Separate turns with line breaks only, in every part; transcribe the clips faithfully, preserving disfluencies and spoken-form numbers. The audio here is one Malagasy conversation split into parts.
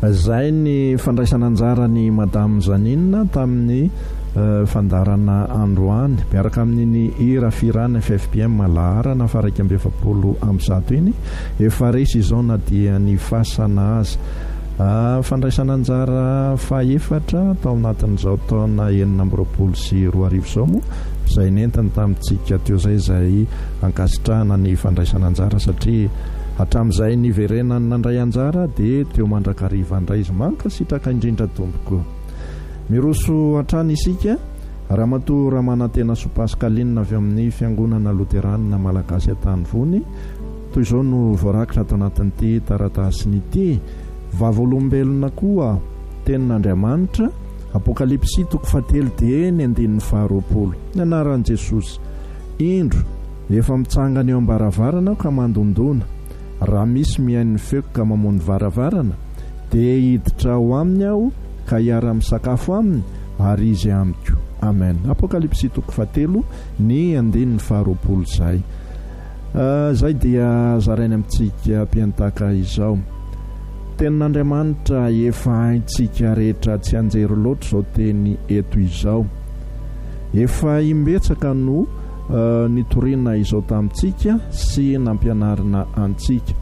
Zay ny fandraisana anjarany Madame Janine tamin'ny uh, fandarana androany miaraka amin'ny hira firana F F P M lahara na faraiky amby efapolo amby zato iny efa resy izao na dia ny fasana azy. Uh, fandraisana anjara faefatra tao anatin'izao taona enina amby roapolo sy roa arivo izao moa izay nentiny tamintsika teo zay zay ankasitrahana ny fandraisana anjara satria hatramin'izay niverenany nandray anjara dia teo mandrakariva indray izy mankasitraka indrindra tompoko. Miroso hatrany isika Ramatoa Ramanantena Sopaskalinina avy amin'ny fiangonana Luteranina Malagasy Antanivony toy izao no voarakitra tao anatin'ity taratasiny ity. Vavolombelona koa tenin'Andriamanitra Apokalipsy toko fahatelo dia ny andininy faharoapolo. Ny anaran'i Jesosy indro efa mitsangana eo ambaravarana ka mandondona, raha misy mihain'ny feko ka mamono varavarana dia hiditra ao aminy aho ka hiara misakafo aminy ary izy amiko. Amen. Apokalipsy toko fahatelo ny andininy faharoapolo zay. Uh, zay dia zarainy amintsika mpiantaka izao. Tenin'Andriamanitra efa haintsika rehetra tsy anjery loatra izao teny eto izao. Efa imbetsaka no uh, nitoriana izao tamintsika sy nampianarina antsika.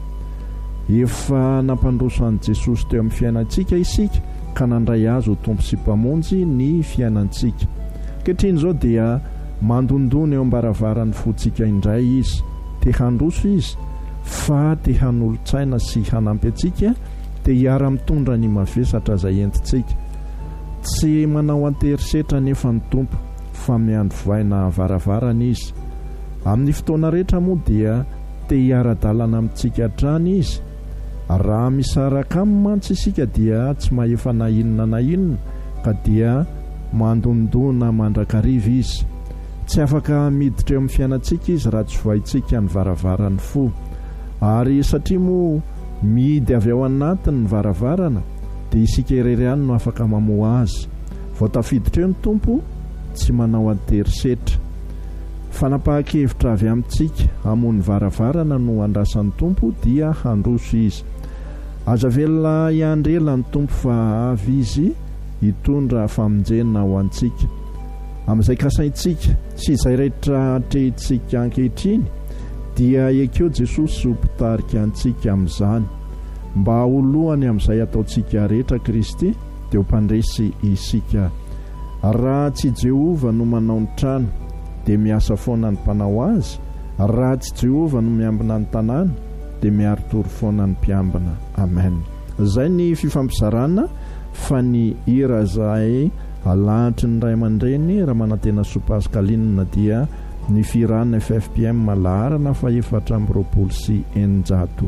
Efa nampandroso an'i Jesosy teo amin'ny fiainantsika isika ka nandray azy ho tompo sy mpamonjy ny fiainantsika. Kehitriny izao dia mandondona eo ambaravarany fontsika indray izy. Te handroso izy fa te hanolo-tsaina sy hanampy antsika dia hiara mitondra ny mavesatra izay entintsika. Tsy manao anterisetra nefa ny tompo fa miandry voaina varavarana izy. Amin'ny fotoana rehetra moa dia te hiara-dalana amintsika hatrany izy. Raha misaraka aminy mantsy isika dia tsy mahefa na inona na inona ka dia mandondona mandrakariva izy. Tsy afaka miditra eo amin'ny fiainantsika izy raha tsy voahintsika ny varavarany fo. Ary satria moa mihidy avy ao anatiny ny varavarana dia isika irery ihany no afaka mamoha azy. Vao tafiditra eo ny tompo tsy manao anterisetra. Fanapahan-kevitra avy amintsika hamoha ny varavarana no andrasan'ny tompo dia handroso izy. Aza velona iandrela ny tompo fa avy izy hitondra famonjena ho antsika. Amin'izay kasaintsika sy izay rehetra atrehintsika ankehitriny dia ekeo Jesosy ho mpitarika antsika amin'izany mba holohany amin'izay ataontsika rehetra Kristy dia ho mpandresy isika. Raha tsy Jehova no manao ny trano dia miasa foana ny mpanao azy. Raha tsy Jehova no miambina ny tanàna dia miaritory foana ny mpiambina. Amen. Zay ny fifampizarana fa ny hira zay alahantry ny ray aman-dreny Ramanantena Sopaskalinina dia ny firana F F P M lahara na faefatra amby roapolo sy eninjato.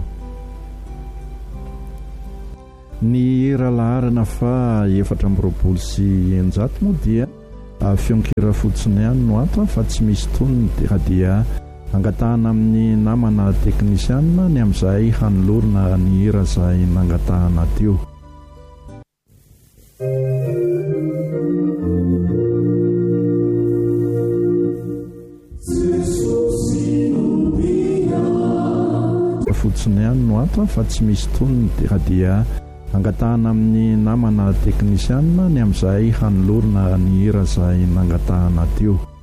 Ny hira laharana fa efatra amby roapolo sy eninjato moa dia fionkira fotsiny ihany no ato fa tsy misy tonony dia dia angatahana amin'ny namana teknisianina ny amin'izay hanolorina ny hira izay nangatahana teo. Fotsiny ihany no ato fa tsy misy tonony dia dia angatahana amin'ny namana teknisianina ny amin'izay hanolorina ny hira izay nangatahana teo.